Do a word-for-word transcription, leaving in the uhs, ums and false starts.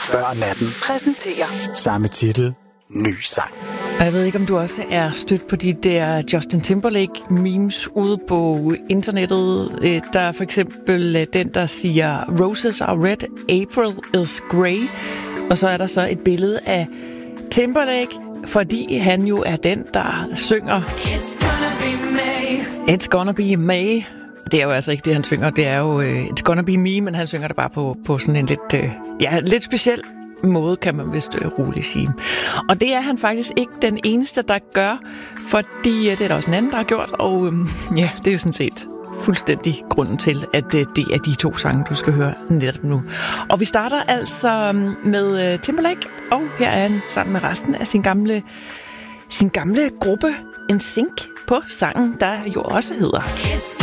Før natten præsenterer samme titel, ny sang. Og jeg ved ikke, om du også er stødt på de der Justin Timberlake-memes ude på internettet. Der er for eksempel den, der siger, Roses are red, April is grey. Og så er der så et billede af Timberlake, fordi han jo er den, der synger It's gonna be May. It's gonna be May. Det er jo altså ikke det, han synger. Det er jo uh, It's gonna be me, men han synger det bare på, på sådan en lidt, uh, ja, lidt speciel måde, kan man vist uh, roligt sige. Og det er han faktisk ikke den eneste, der gør, fordi uh, det er der også en anden, der har gjort, og um, ja, det er jo sådan set fuldstændig grunden til, at uh, det er de to sange, du skal høre netop nu. Og vi starter altså med uh, Timberlake, og her er han sammen med resten af sin gamle, sin gamle gruppe, N Sync, på sangen, der jo også hedder